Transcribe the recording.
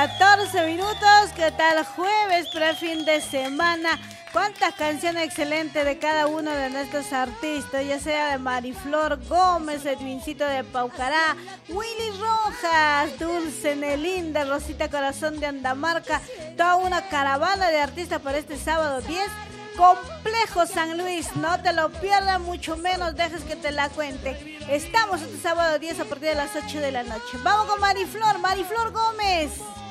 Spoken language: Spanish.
14 minutos, ¿qué tal jueves pre-fin de semana? Cuántas canciones excelentes de cada uno de nuestros artistas, ya sea de Mariflor Gómez, Edwincito de Paucará, Willy Rojas, Dulce Nelinda, Rosita Corazón de Andamarca, toda una caravana de artistas para este sábado 10. Complejo San Luis, no te lo pierdas, mucho menos dejes que te la cuente. Estamos este sábado 10 a partir de las 8 de la noche. Vamos con Mariflor Gómez.